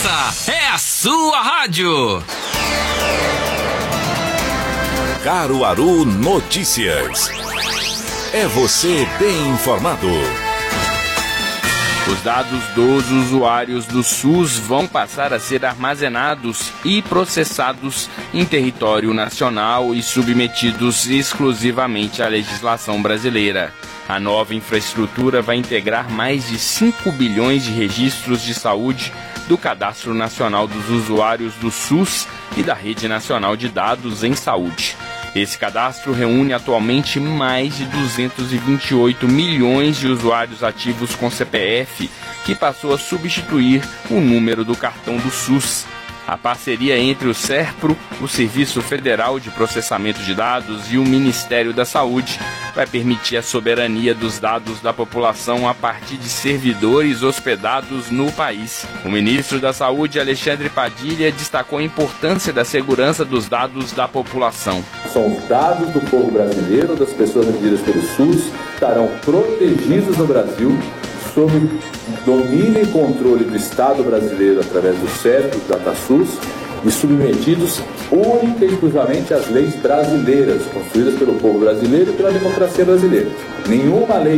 Essa é a sua rádio. Caruaru Notícias. É você bem informado. Os dados dos usuários do SUS vão passar a ser armazenados e processados em território nacional e submetidos exclusivamente à legislação brasileira. A nova infraestrutura vai integrar mais de 5 bilhões de registros de saúde do Cadastro Nacional dos Usuários do SUS e da Rede Nacional de Dados em Saúde. Esse cadastro reúne atualmente mais de 228 milhões de usuários ativos com CPF, que passou a substituir o número do cartão do SUS. A parceria entre o SERPRO, o Serviço Federal de Processamento de Dados e o Ministério da Saúde vai permitir a soberania dos dados da população a partir de servidores hospedados no país. O ministro da Saúde, Alexandre Padilha, destacou a importância da segurança dos dados da população. São os dados do povo brasileiro, das pessoas atendidas pelo SUS, estarão protegidos no Brasil, sob domínio e controle do Estado brasileiro através do SERPRO, do DataSUS, e submetidos única e exclusivamente às leis brasileiras, construídas pelo povo brasileiro e pela democracia brasileira. Nenhuma lei